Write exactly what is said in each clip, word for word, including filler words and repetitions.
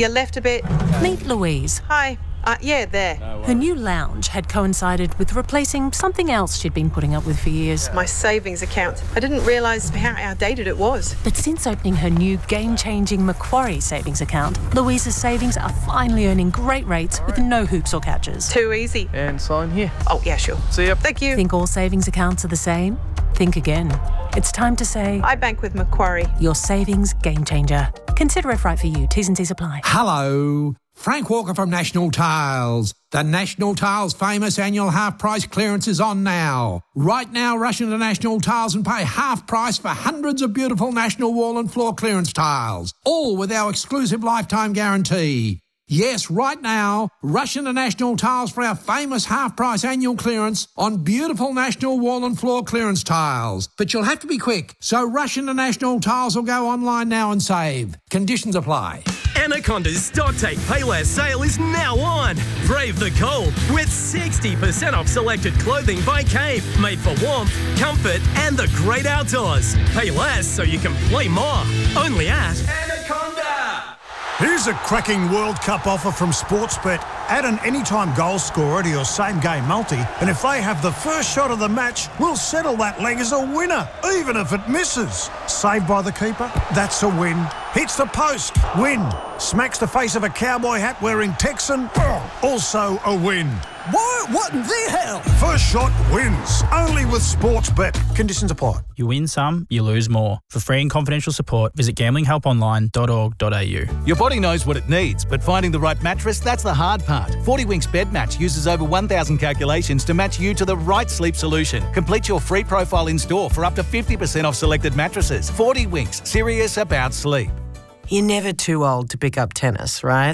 You left a bit. Meet Louise. Hi. Uh, yeah, there. Her new lounge had coincided with replacing something else she'd been putting up with for years. My savings account. I didn't realise how outdated it was. But since opening her new game-changing Macquarie savings account, Louise's savings are finally earning great rates with no hoops or catches. Too easy. And sign here. Oh, yeah, sure. See ya. Thank you. Think all savings accounts are the same? Think again. It's time to say, I bank with Macquarie. Your savings game changer. Consider if right for you. T's and C's apply. Hello. Frank Walker from National Tiles. The National Tiles famous annual half price clearance is on now. Right now, rush into National Tiles and pay half price for hundreds of beautiful National wall and floor clearance tiles, all with our exclusive lifetime guarantee. Yes, right now, rush into National Tiles for our famous half-price annual clearance on beautiful National wall and floor clearance tiles. But you'll have to be quick, so rush into National Tiles or go online now and save. Conditions apply. Anaconda's Stock Take Payless sale is now on. Brave the cold with sixty percent off selected clothing by Cape, made for warmth, comfort and the great outdoors. Pay less so you can play more. Only at Anaconda. Here's a cracking World Cup offer from Sportsbet. Add an anytime goal scorer to your same-game multi, and if they have the first shot of the match, we'll settle that leg as a winner, even if it misses. Saved by the keeper? That's a win. Hits the post? Win. Smacks the face of a cowboy hat wearing Texan? Also a win. What? What the hell? First shot wins. Only with Sportsbet. Conditions apply. You win some, you lose more. For free and confidential support, visit gambling help online dot org dot a u. Your body knows what it needs, but finding the right mattress, that's the hard part. forty winks Bed Match uses over one thousand calculations to match you to the right sleep solution. Complete your free profile in store for up to fifty percent off selected mattresses. forty winks, serious about sleep. You're never too old to pick up tennis, right?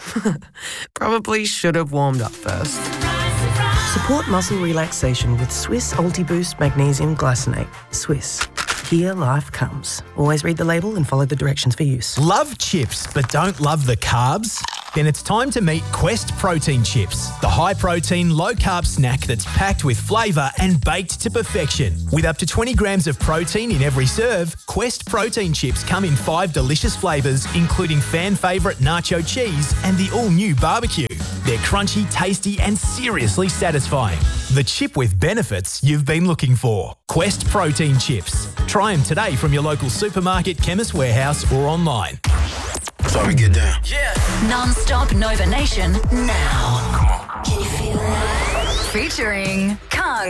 Probably should have warmed up first. Support muscle relaxation with Swiss Ultiboost Magnesium Glycinate. Swiss. Here life comes. Always read the label and follow the directions for use. Love chips but don't love the carbs? Then it's time to meet Quest Protein Chips, the high-protein, low-carb snack that's packed with flavour and baked to perfection. With up to twenty grams of protein in every serve, Quest Protein Chips come in five delicious flavours, including fan favourite nacho cheese and the all-new barbecue. They're crunchy, tasty and seriously satisfying. The chip with benefits you've been looking for. Quest Protein Chips. Try them today from your local supermarket, Chemist Warehouse or online. Sorry, get down. Yeah. Non-stop Nova Nation now. Come on. Can you feel it? Featuring Kung.